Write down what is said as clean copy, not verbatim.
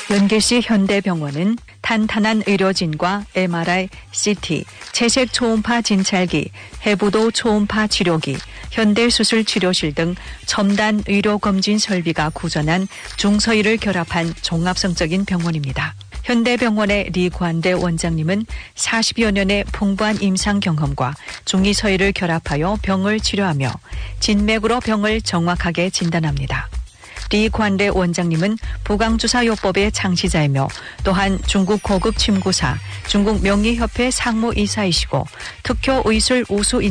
연길시 현대병원은 탄탄한 의료진과 MRI, CT, 채색 초음파 진찰기, 해부도 초음파 치료기, 현대수술 치료실 등 첨단 의료검진 설비가 구전한 중서의를 결합한 종합성적인 병원입니다. 현대병원의 리관대 원장님은 40여 년의 풍부한 임상 경험과 중의서의를 결합하여 병을 치료하며 진맥으로 병을 정확하게 진단합니다. 리관대 원장님은 부강주사요법의 창시자이며 또한 중국 고급 침구사, 중국 명의협회 상무이사이시고 특효의술 우수